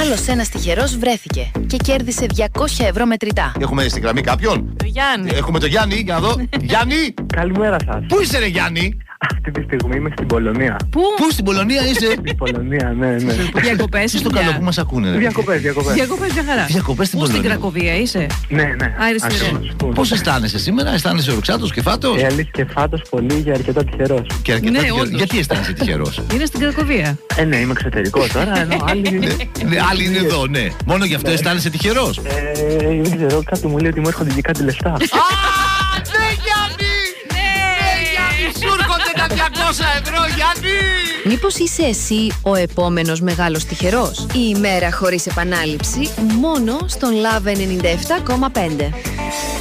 Άλλος ένας τυχερός βρέθηκε και κέρδισε 200 ευρώ μετρητά. Έχουμε στη γραμμή κάποιον? Το Γιάννη. Έχουμε το Γιάννη, για να δω. Γιάννη! Καλημέρα σας. Πού είσαι, ρε Γιάννη? Αυτή τη στιγμή είμαι στην Πολωνία. Πού? Πού στην Πολωνία είσαι? Στην Πολωνία, ναι. Διακοπές. Είσαι στο καλό που μας ακούνε, ρε. Διακοπές. Διακοπές μια χαρά. Διακοπές στην Πού στην Πολωνία. Κρακοβία είσαι? Ναι. Αριστεία. Πώς αισθάνεσαι σήμερα, αισθάνεσαι ορεξάτος και φάτος? Αλήθεια και φάτος πολύ για αρκετά τυχερός. Και αρκετά Ναι, τυχερός. όντως. Γιατί αισθάνεσαι τυχερός? Είναι στην Κρακοβία. Ναι, είμαι εξωτερικό τώρα, ενώ άλλοι... Ναι, άλλοι είναι εδώ, ναι. Μόνο γι' αυτό αισθάνεσαι τυχερός. Δεν ξέρω, κάτι μου λέει ότι μου έρχονται και κάτι λεφτά. Α, ναι, Γιάννη! Ναι, Γιάννη, σου έρχονται τα 200 ευρώ, Γιάννη! Μήπως είσαι εσύ ο επόμενος μεγάλος τυχερός? Η ημέρα χωρίς επανάληψη μόνο στον Love 97,5.